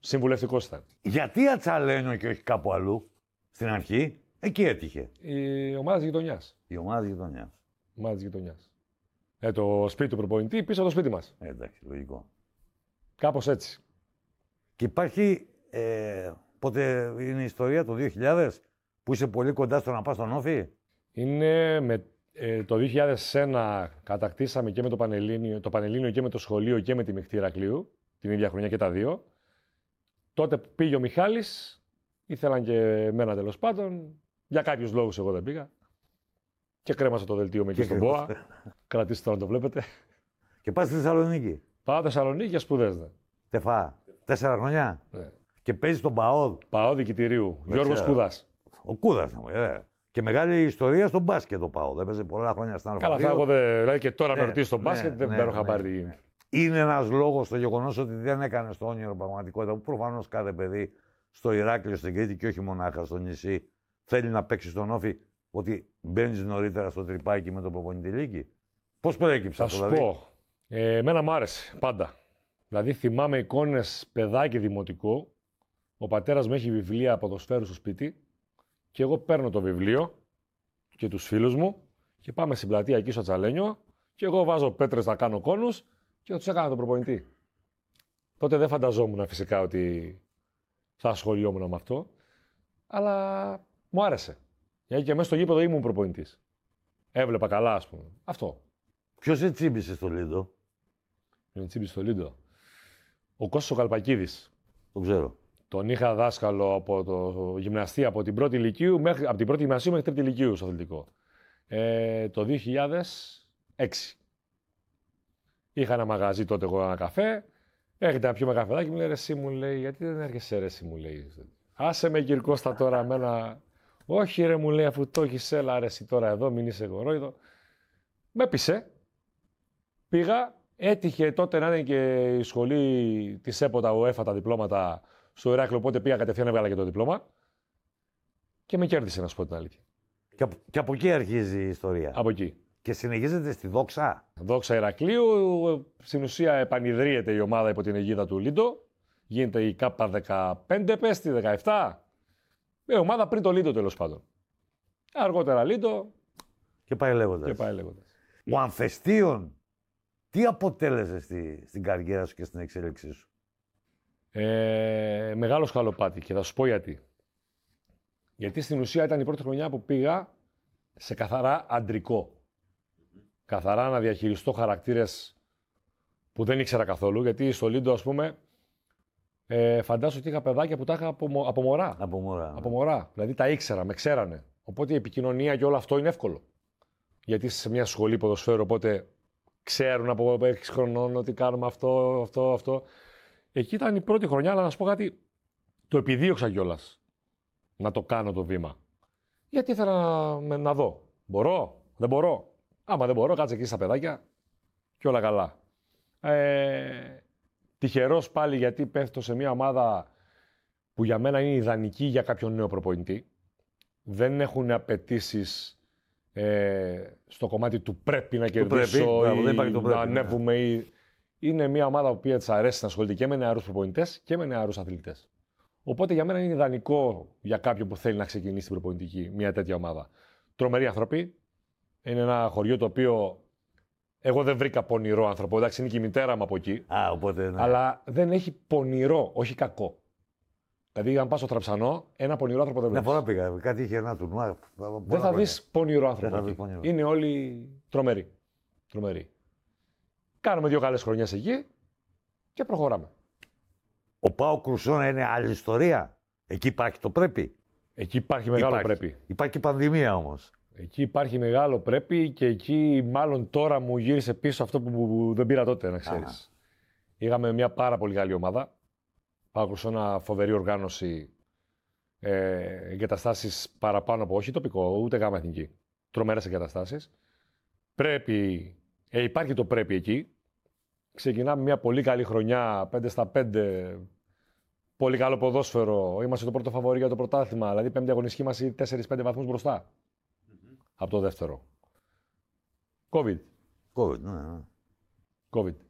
Συμβουλευτικός ήταν. Γιατί Ατσαλένιο και όχι κάπου αλλού, στην αρχή, εκεί έτυχε. Η ομάδα της γειτονιάς. Η ομάδα της γειτονιάς. Η ομάδα της γειτονιάς. Το σπίτι του προπονητή πίσω από το σπίτι μας. Εντάξει, λογικό. Κάπως έτσι. Και υπάρχει, πότε είναι η ιστορία, το 2000, που είσαι πολύ κοντά στο να πας στον Όφη. Είναι το 2001 κατακτήσαμε και με το Πανελλήνιο και με το σχολείο και με τη Μιχτή Ηρακλείου, την ίδια χρονιά και τα δύο. Τότε που πήγε ο Μιχάλης, ήθελαν και εμένα τέλος πάντων. Για κάποιους λόγους εγώ δεν πήγα. Και κρέμασα το δελτίο με εκεί στον ΠΟΑ. Κρατήστε το να το βλέπετε. Και πας στη Θεσσαλονίκη. Πάω Θεσσαλονίκη για σπουδές. Τεφά. 4 χρονιά. Ναι. Και παίζεις στον ΠΑΟΔ. ΠΑΟΔ Κητηρίου. Γιώργος Κούδας. Ο Κούδας. Και μεγάλη ιστορία στον μπάσκετ ο ΠΑΟΔ. Έπαιζε πολλά χρόνια στην Καλά, Αλφα. εγώ δηλαδή και τώρα με ρωτήσει στον ναι, μπάσκετ, δεν ναι, παίρνω ναι, χαμπάρι ναι, τι γίνεται. Είναι ένας λόγος το γεγονός ότι δεν έκανε το όνειρο πραγματικότητα που προφανώς κάθε παιδί στο Ηράκλειο, στην Κρήτη και όχι μονάχα στο νησί θέλει να παίξει στον Όφη, ότι μπαίνεις νωρίτερα στο τρυπάκι με το προπονητηλίκι. Πώς προέκυψε αυτό, Θα σου πω. Εμένα μου άρεσε πάντα. Δηλαδή θυμάμαι εικόνες παιδάκι δημοτικού. Ο πατέρας μου έχει βιβλία ποδοσφαίρου στο σπίτι και εγώ παίρνω το βιβλίο και τους φίλους μου και πάμε στην πλατεία εκεί στο Ατσαλένιο και εγώ βάζω πέτρες να κάνω κόνους και θα τους έκανα τον προπονητή. Τότε δεν φανταζόμουν φυσικά ότι θα ασχολιόμουν με αυτό, αλλά μου άρεσε. Γιατί και μέσα στο γήπεδο ήμουν προπονητής. Έβλεπα καλά, ας πούμε. Αυτό. Ποιος σε τσίμπησε στο Λίντο? Με τσίμπησε στο Λίντο. Ο Κώστας ο Καλπακίδης. Το ξέρω. Τον είχα δάσκαλο από το γυμναστή από την πρώτη ηλικίου από την πρώτη γυμνασίου μέχρι τρίτη ηλικίου στο αθλητικό. Το 2006. Είχα ένα μαγαζί τότε εγώ ένα καφέ. Έρχεται να πιούμε καφεδάκι, μου λέει ρε εσύ, μου λέει, γιατί δεν έρχεσαι ρε εσύ, μου λέει. Άσε με Κυρκώστα τώρα εμένα. Όχι ρε, μου λέει, αφού το έχεις, έλα ρε εσύ τώρα εδώ, μην είσαι γορόιδο. Με πείσε. Πήγα. Έτυχε τότε να είναι και η σχολή της ΕΠΟ, ο ΕΦΑ, τα διπλώματα στο Ηράκλειο, οπότε πήγα κατευθείαν, έβγαλα και το διπλώμα. Και με κέρδισε, να σου πω την αλήθεια. Και από εκεί αρχίζει η ιστορία. Από εκεί. Και συνεχίζεται στη Δόξα. Δόξα Ηρακλείου. Στην ουσία επανειδρύεται η ομάδα υπό την αιγίδα του Λίντο. Γίνεται η ΚΑΠΑ 15, πέστη 17. Ομάδα πριν το Λίντο τέλος πάντων. Αργότερα Λίντο. Και πάει λέγοντας. Ο Αμφεστίων, τι αποτέλεσε στην καριέρα σου και στην εξέλιξή σου? Μεγάλο σκαλοπάτι και θα σου πω γιατί. Γιατί στην ουσία ήταν η πρώτη χρονιά που πήγα σε καθαρά αντρικό. Καθαρά να διαχειριστώ χαρακτήρες που δεν ήξερα καθόλου. Γιατί στο Λίντο, ας πούμε, φαντάσου ότι είχα παιδάκια που τα είχα από μωρά. Από μωρά. Δηλαδή τα ήξερα, με ξέρανε. Οπότε η επικοινωνία και όλο αυτό είναι εύκολο. Γιατί είσαι σε μια σχολή ποδοσφαίρου, οπότε ξέρουν από 6 χρονών ότι κάνουμε αυτό. Εκεί ήταν η πρώτη χρονιά, αλλά να σου πω κάτι, το επιδίωξα κιόλας να το κάνω το βήμα. Γιατί ήθελα να δω. Μπορώ, δεν μπορώ. Άμα δεν μπορώ, κάτσε εκεί στα παιδάκια και όλα καλά. Τυχερός πάλι γιατί πέφτω σε μια ομάδα που για μένα είναι ιδανική για κάποιον νέο προπονητή. Δεν έχουν απαιτήσεις στο κομμάτι του πρέπει να κερδίσω να ανέβουμε. Είναι μια ομάδα που της αρέσει να ασχολείται και με νεαρούς προπονητές και με νεαρούς αθλητές. Οπότε για μένα είναι ιδανικό για κάποιον που θέλει να ξεκινήσει την προπονητική μια τέτοια ομάδα. Τρομεροί άνθρωποι. Είναι ένα χωριό το οποίο εγώ δεν βρήκα πονηρό άνθρωπο. Εντάξει, είναι και η μητέρα μου από εκεί. Οπότε, ναι. Αλλά δεν έχει πονηρό, όχι κακό. Δηλαδή, αν πας στο Τραψανό, ένα πονηρό άνθρωπο δεν βλέπεις. Μια φορά πήγα, κάτι είχε ένα τουρνουά. Δεν θα δεις πονηρό άνθρωπο. Είναι όλοι τρομεροί. Κάνουμε 2 καλές χρονιές εκεί και προχωράμε. Ο ΠΑΟΚ Κρουσόνα είναι άλλη ιστορία. Εκεί υπάρχει το πρέπει. Εκεί υπάρχει μεγάλο πρέπει. Υπάρχει και πανδημία όμως. Εκεί υπάρχει μεγάλο πρέπει και εκεί μάλλον τώρα μου γύρισε πίσω αυτό που δεν πήρα τότε, να ξέρεις. Είχαμε μια πάρα πολύ καλή ομάδα. ΠΑΟΚ Κρουσόνα, φοβερή οργάνωση. Εγκαταστάσεις παραπάνω από όχι τοπικό, ούτε γάμα εθνική. Τρομερές εγκαταστάσεις. Υπάρχει το πρέπει εκεί. Ξεκινάμε μια πολύ καλή χρονιά, 5-5. Πολύ καλό ποδόσφαιρο. Είμαστε το πρώτο φαβορί για το πρωτάθλημα. Δηλαδή, 5η αγωνιστική μας 4-5 βαθμούς μπροστά. Από το δεύτερο. COVID. Ναι. COVID.